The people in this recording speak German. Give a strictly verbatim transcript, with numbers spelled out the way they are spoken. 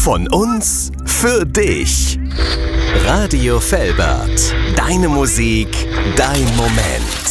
Von uns für dich. Radio Velbert. Deine Musik, dein Moment.